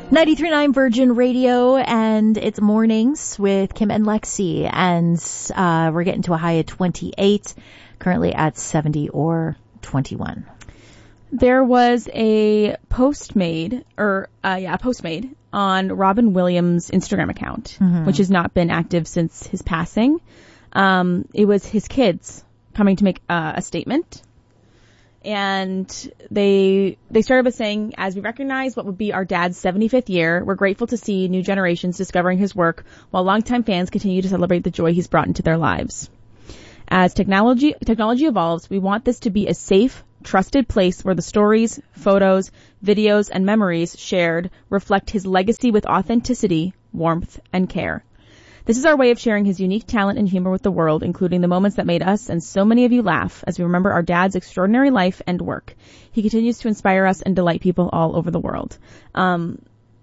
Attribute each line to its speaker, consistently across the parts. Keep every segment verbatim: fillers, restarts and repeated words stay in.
Speaker 1: ninety-three point nine Virgin Radio, and it's mornings with Kim and Lexi, and uh we're getting to a high of twenty-eight, currently at seventy or twenty-one.
Speaker 2: There was a post made, or uh, yeah, a post made on Robin Williams' Instagram account, mm-hmm. which has not been active since his passing. Um, it was his kids coming to make uh, a statement. And they they started by saying, as we recognize what would be our dad's seventy-fifth year, we're grateful to see new generations discovering his work while longtime fans continue to celebrate the joy he's brought into their lives. As technology technology evolves, we want this to be a safe, trusted place where the stories, photos, videos, and memories shared reflect his legacy with authenticity, warmth, and care. This is our way of sharing his unique talent and humor with the world, including the moments that made us and so many of you laugh as we remember our dad's extraordinary life and work. He continues to inspire us and delight people all over the world. Um,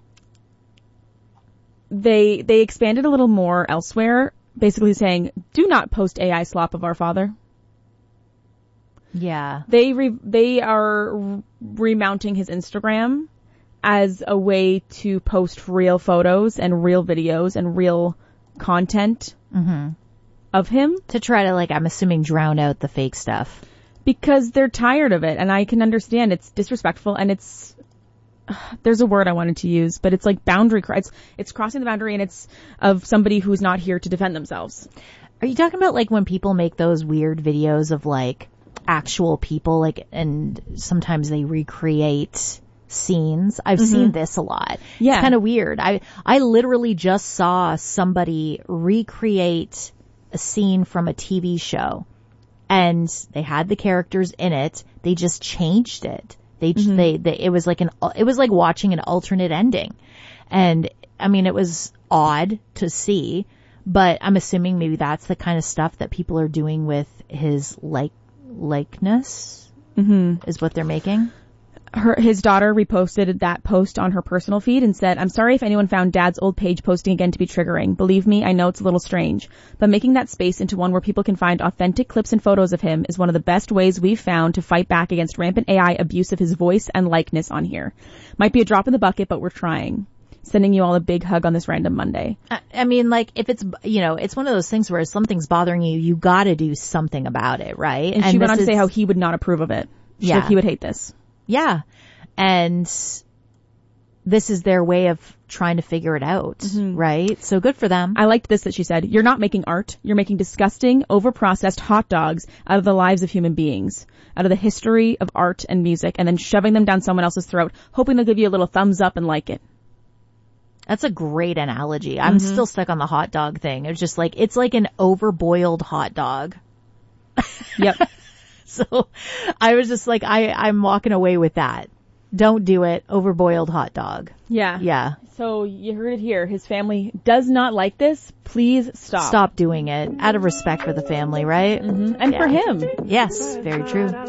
Speaker 2: they they expanded a little more elsewhere, basically saying, do not post A I slop of our father.
Speaker 1: Yeah.
Speaker 2: They re- they are remounting his Instagram as a way to post real photos and real videos and real content
Speaker 1: mm-hmm.
Speaker 2: of him.
Speaker 1: To try to, like, I'm assuming, drown out the fake stuff.
Speaker 2: Because they're tired of it, and I can understand it's disrespectful, and it's, uh, there's a word I wanted to use, but it's like boundary, it's, it's crossing the boundary, and it's of somebody who's not here to defend themselves.
Speaker 1: Are you talking about, like, when people make those weird videos of, like, actual people, like, and sometimes they recreate scenes? I've mm-hmm. seen this a lot.
Speaker 2: Yeah.
Speaker 1: It's kind of weird. I, I literally just saw somebody recreate a scene from a T V show, and they had the characters in it. They just changed it. They, mm-hmm. they, they, it was like an, it was like watching an alternate ending. And I mean, it was odd to see, but I'm assuming maybe that's the kind of stuff that people are doing with his like, likeness
Speaker 2: mm-hmm.
Speaker 1: is what they're making.
Speaker 2: Her, his daughter reposted that post on her personal feed and said, I'm sorry if anyone found Dad's old page posting again to be triggering. Believe me, I know it's a little strange, but making that space into one where people can find authentic clips and photos of him is one of the best ways we've found to fight back against rampant A I abuse of his voice and likeness on here. Might be a drop in the bucket, but we're trying. Sending you all a big hug on this random Monday.
Speaker 1: I, I mean, like, if it's, you know, it's one of those things where if something's bothering you, you gotta do something about it, right?
Speaker 2: And, and she went on to say how he would not approve of it. She
Speaker 1: yeah.
Speaker 2: said he would hate this.
Speaker 1: Yeah. And this is their way of trying to figure it out, mm-hmm. right? So good for them.
Speaker 2: I liked this that she said, you're not making art. You're making disgusting, over-processed hot dogs out of the lives of human beings, out of the history of art and music, and then shoving them down someone else's throat, hoping they'll give you a little thumbs up and like it.
Speaker 1: That's a great analogy. I'm
Speaker 2: mm-hmm.
Speaker 1: still stuck on the hot dog thing. It's just like, it's like an overboiled hot dog.
Speaker 2: Yep.
Speaker 1: So I was just like, I, I'm walking away with that. Don't do it. Overboiled hot dog.
Speaker 2: Yeah.
Speaker 1: Yeah.
Speaker 2: So you heard it here. His family does not like this. Please stop.
Speaker 1: Stop doing it. Out of respect for the family, right?
Speaker 2: Mm-hmm. And
Speaker 1: yeah.
Speaker 2: for him.
Speaker 1: Yes. Very true.